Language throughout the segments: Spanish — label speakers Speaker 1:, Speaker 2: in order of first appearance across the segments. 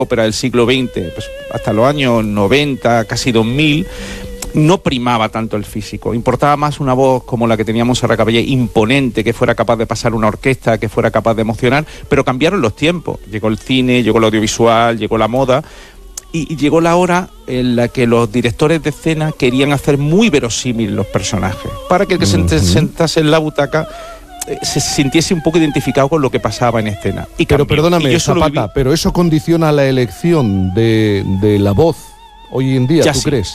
Speaker 1: ópera del siglo XX, pues hasta los años 90, casi 2000, no primaba tanto el físico, importaba más una voz como la que tenía Montserrat Caballé, imponente, que fuera capaz de pasar una orquesta, que fuera capaz de emocionar, pero cambiaron los tiempos, llegó el cine, llegó el audiovisual, llegó la moda, y llegó la hora en la que los directores de escena querían hacer muy verosímil los personajes, para que el que se sentase en la butaca se sintiese un poco identificado con lo que pasaba en escena. Y
Speaker 2: pero perdóname, Zapata, pero eso condiciona la elección de la voz hoy en día,
Speaker 1: ya
Speaker 2: ¿tú
Speaker 1: sí
Speaker 2: crees?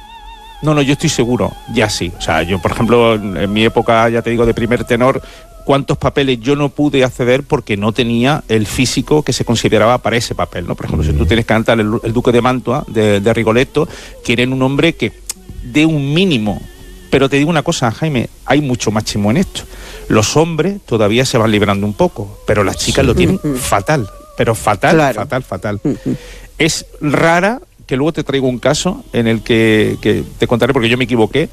Speaker 1: No, yo estoy seguro, ya sí. O sea, yo, por ejemplo, en mi época, ya te digo, de primer tenor, cuántos papeles yo no pude acceder porque no tenía el físico que se consideraba para ese papel, ¿no? Por ejemplo, si tú tienes que cantar el Duque de Mantua, de Rigoletto, quieren un hombre que dé un mínimo. Pero te digo una cosa, Jaime, hay mucho machismo en esto. Los hombres todavía se van librando un poco, pero las chicas lo tienen fatal, pero fatal, claro. fatal. Es rara, que luego te traigo un caso en el que te contaré porque yo me equivoqué.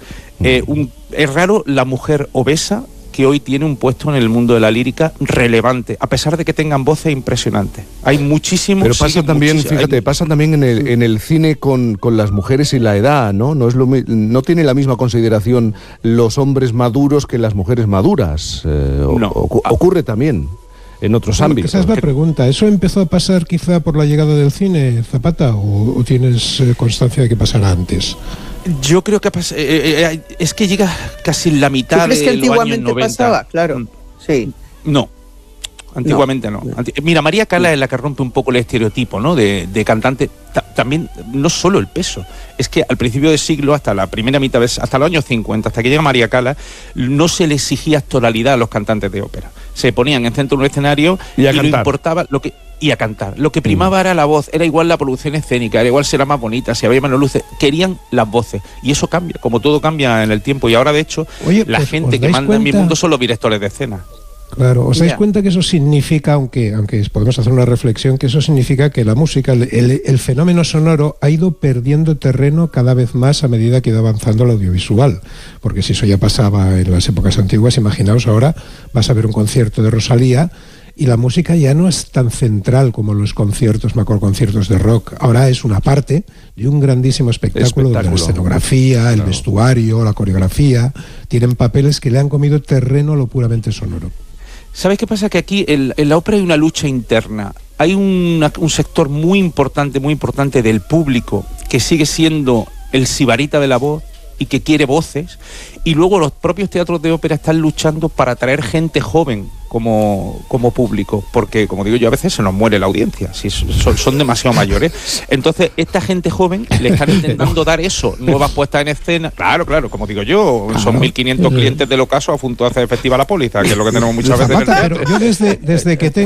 Speaker 1: Es raro la mujer obesa que hoy tiene un puesto en el mundo de la lírica relevante, a pesar de que tengan voces impresionantes. Hay muchísimos...
Speaker 2: Pero pasa también, fíjate, pasa también en el cine con las mujeres y la edad, ¿no? No tiene la misma consideración los hombres maduros que las mujeres maduras. Ocurre también en otros ámbitos.
Speaker 3: Esa es la pregunta. ¿Eso empezó a pasar quizá por la llegada del cine, Zapata, o tienes constancia de que pasara antes?
Speaker 1: Yo creo que es que llega casi la mitad de los años 90. ¿Tú crees que
Speaker 4: antiguamente pasaba? Claro, sí.
Speaker 1: No, antiguamente no. Mira, María Callas es la que rompe un poco el estereotipo, ¿no? de cantante. También, no solo el peso, es que al principio del siglo, hasta la primera mitad, hasta los años 50, hasta que llega María Callas, no se le exigía actoralidad a los cantantes de ópera. Se ponían en centro de un escenario y no importaba lo que... Y a cantar. Lo que primaba era la voz, era igual la producción escénica, era igual si era más bonita, si había menos luces, querían las voces. Y eso cambia, como todo cambia en el tiempo. Y ahora, de hecho, la gente que manda en mi mundo son los directores de escena.
Speaker 3: Claro, ¿os dais cuenta que eso significa, aunque podemos hacer una reflexión, que eso significa que la música, el fenómeno sonoro ha ido perdiendo terreno cada vez más a medida que ha ido avanzando el audiovisual? Porque si eso ya pasaba en las épocas antiguas, imaginaos ahora, vas a ver un concierto de Rosalía y la música ya no es tan central como los conciertos, macroconciertos de rock. Ahora es una parte de un grandísimo espectáculo. Donde la escenografía, el vestuario, la coreografía, tienen papeles que le han comido terreno a lo puramente sonoro.
Speaker 1: ¿Sabes qué pasa? Que aquí en la ópera hay una lucha interna. Hay un sector muy importante del público que sigue siendo el sibarita de la voz y que quiere voces, y luego los propios teatros de ópera están luchando para atraer gente joven como público, porque, como digo yo, a veces se nos muere la audiencia, si son demasiado mayores. Entonces, esta gente joven le están intentando dar eso, nuevas puestas en escena. Claro, como digo yo, son 1.500 clientes del ocaso a punto de hacer efectiva la póliza, que es lo que tenemos muchas veces en el teatro.
Speaker 3: Pero yo desde que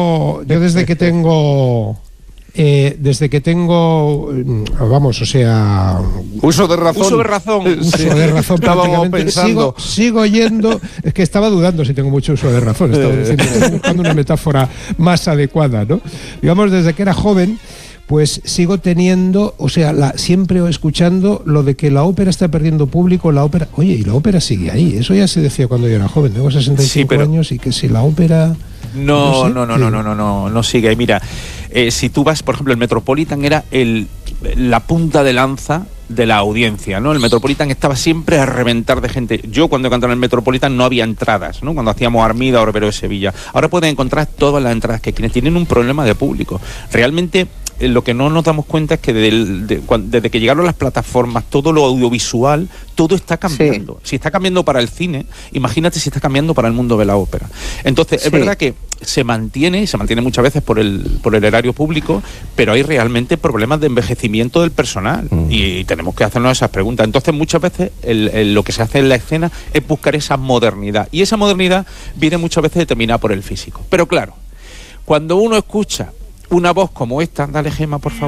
Speaker 3: tengo, vamos, o sea...
Speaker 2: Uso de razón.
Speaker 3: Uso de razón,
Speaker 2: estábamos pensando.
Speaker 3: Sigo yendo, es que estaba dudando si tengo mucho uso de razón, estaba buscando una metáfora más adecuada, ¿no? Digamos, desde que era joven, pues sigo teniendo, o sea, siempre escuchando lo de que la ópera está perdiendo público, la ópera... Oye, y la ópera sigue ahí, eso ya se decía cuando yo era joven, tengo 65 años, y que si la ópera...
Speaker 1: No sigue. Mira, si tú vas, por ejemplo, el Metropolitan era la punta de lanza de la audiencia, ¿no? El Metropolitan estaba siempre a reventar de gente. Yo cuando cantaba en el Metropolitan no había entradas, ¿no? Cuando hacíamos Armida, Orbero de Sevilla. Ahora pueden encontrar todas las entradas que quieren. Tienen un problema de público. Realmente lo que no nos damos cuenta es que desde que llegaron las plataformas, todo lo audiovisual, todo está cambiando. Sí. Si está cambiando para el cine, imagínate si está cambiando para el mundo de la ópera. Entonces, es verdad que se mantiene muchas veces por el erario público, pero hay realmente problemas de envejecimiento del personal y tenemos que hacernos esas preguntas. Entonces, muchas veces lo que se hace en la escena es buscar esa modernidad, y esa modernidad viene muchas veces determinada por el físico. Pero claro, cuando uno escucha una voz como esta, dale, Gema, por favor.